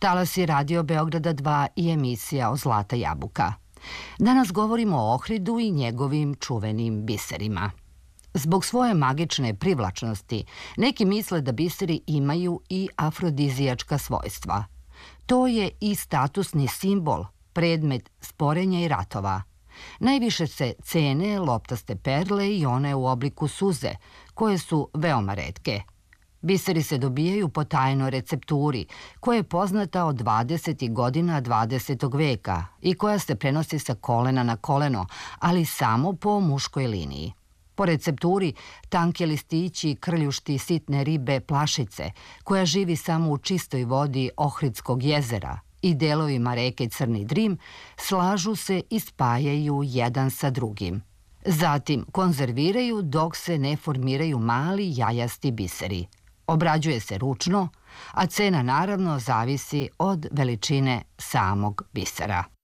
Talasi Radio Beograda 2 i emisija o Zlata jabuka. Danas govorimo o ohridu i njegovim čuvenim biserima. Zbog svoje magične privlačnosti, neki misle da biseri imaju i afrodizijačka svojstva. To je i statusni simbol, predmet sporenja i ratova. Najviše se cene loptaste perle i one u obliku suze, koje su veoma retke. Biseri se dobijaju po tajnoj recepturi, koja je poznata od 20. godina 20. veka i koja se prenosi sa kolena na koleno, ali samo po muškoj liniji. Po recepturi, tanki listići krljušti sitne ribe plašice, koja živi samo u čistoj vodi Ohridskog jezera i delovima reke Crni Drim, slažu se i spajaju jedan sa drugim. Zatim konzerviraju dok se ne formiraju mali jajasti biseri. Obrađuje se ručno, a cena naravno zavisi od veličine samog bisera.